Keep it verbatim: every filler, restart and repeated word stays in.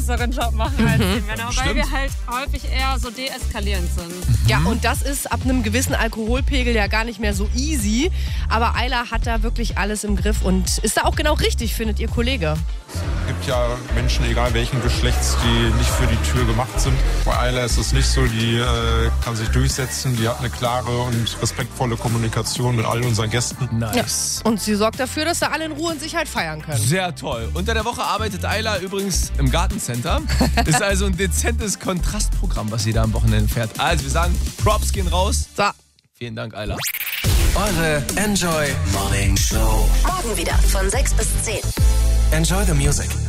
besseren Job machen als die Männer, weil Stimmt. wir halt häufig eher so deeskalierend sind. Ja, und das ist ab einem gewissen Alkoholpegel ja gar nicht mehr so easy. Aber Ayla hat da wirklich alles im Griff und ist da auch genau richtig, findet ihr Kollege. Es gibt ja Menschen, egal welchen Geschlechts, die nicht für die Tür gemacht sind. Bei Ayla ist es nicht so, die äh, kann sich durchsetzen, die hat eine klare und respektvolle Kommunikation mit all unseren Gästen. Nice. Und sie sorgt dafür, dass da alle in Ruhe und Sicherheit feiern können. Sehr toll. Unter der Woche arbeitet Ayla übrigens im Gartencenter. Ist also ein dezentes Kontrastprogramm, was sie da am Wochenende fährt. Also wir sagen, Props gehen raus. So. Vielen Dank, Ayla. Eure Enjoy Morning Show. Morgen wieder von sechs bis zehn. Enjoy the music.